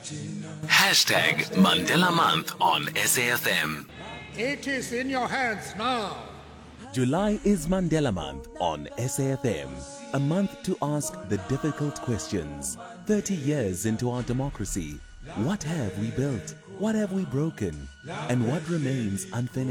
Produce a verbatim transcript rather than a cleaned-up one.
Hashtag Mandela Month on S A F M. It is in your hands now. July is Mandela Month on S A F M. A month to ask the difficult questions. thirty years into our democracy, what have we built? What have we broken? And what remains unfinished?